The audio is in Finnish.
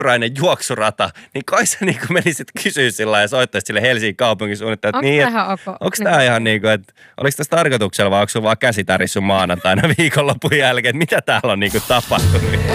ympyräinen juoksurata, niin kai sä niin kuin menisit kysyä sillä ja soittaisit sille Helsingin kaupunkisuunnitteluun, että onko tää ihan niin kuin, että oliko tässä tarkoituksella vai onko sulla vaan käsitäris sun maanantaina viikonlopun jälkeen, että mitä täällä on niin kuin tapahtunut?